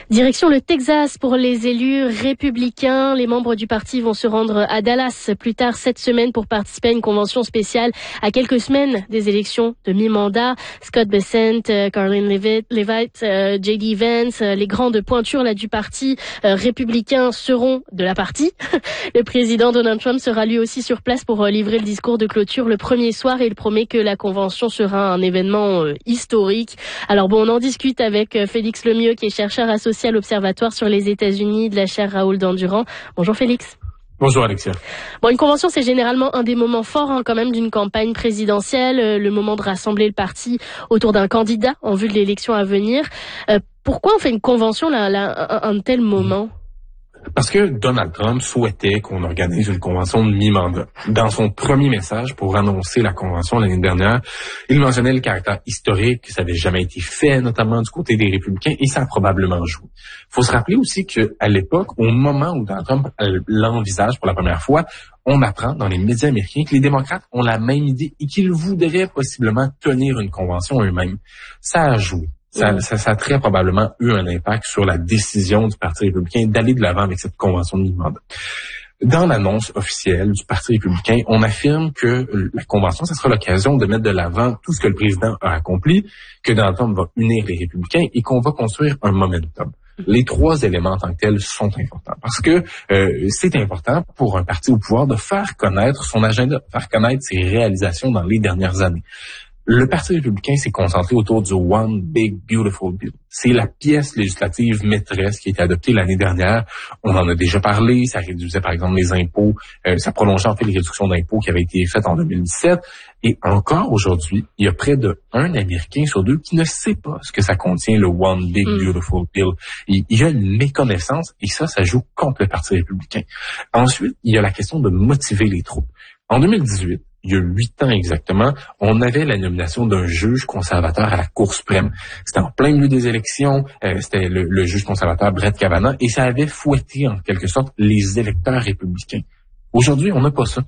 Direction le Texas pour les élus républicains. Les membres du parti vont se rendre à Dallas plus tard cette semaine pour participer à une convention spéciale à quelques semaines des élections de mi-mandat. Scott Bessent, Carlin Leavitt, J.D. Vance, les grandes pointures là du parti républicain seront de la partie. Le président Donald Trump sera lui aussi sur place pour livrer le discours de clôture le premier soir et il promet que la convention sera un événement historique. Alors bon, on en discute avec Félix Lemieux qui est chercheur associé à l'Observatoire sur les États-Unis de la chaire Raoul Dandurand. Bonjour Félix. Bonjour Alexia. Bon, une convention, c'est généralement un des moments forts quand même d'une campagne présidentielle, le moment de rassembler le parti autour d'un candidat en vue de l'élection à venir. Pourquoi on fait une convention là, un tel moment? Parce que Donald Trump souhaitait qu'on organise une convention de mi-mandat. Dans son premier message pour annoncer la convention l'année dernière, il mentionnait le caractère historique, que ça n'avait jamais été fait, notamment du côté des républicains, et ça a probablement joué. Il faut se rappeler aussi qu'à l'époque, au moment où Donald Trump l'envisage pour la première fois, on apprend dans les médias américains que les démocrates ont la même idée et qu'ils voudraient possiblement tenir une convention eux-mêmes. Ça a joué. Ça a très probablement eu un impact sur la décision du Parti républicain d'aller de l'avant avec cette convention de mi-mandat. Dans l'annonce officielle du Parti républicain, on affirme que la convention, ça sera l'occasion de mettre de l'avant tout ce que le président a accompli, que Donald Trump va unir les républicains et qu'on va construire un momentum. Les trois éléments en tant que tels sont importants parce que c'est important pour un parti au pouvoir de faire connaître son agenda, faire connaître ses réalisations dans les dernières années. Le Parti républicain s'est concentré autour du One Big Beautiful Bill. C'est la pièce législative maîtresse qui a été adoptée l'année dernière. On en a déjà parlé. Ça réduisait, par exemple, les impôts. Ça prolongeait, en fait, les réductions d'impôts qui avaient été faites en 2017. Et encore aujourd'hui, il y a près de 1 Américain sur 2 qui ne sait pas ce que ça contient, le One Big Beautiful Bill. Il y a une méconnaissance et ça joue contre le Parti républicain. Ensuite, il y a la question de motiver les troupes. En 2018, il y a 8 ans exactement, on avait la nomination d'un juge conservateur à la Cour suprême. C'était en plein milieu des élections, c'était le juge conservateur Brett Kavanaugh, et ça avait fouetté en quelque sorte les électeurs républicains. Aujourd'hui, on n'a pas ça.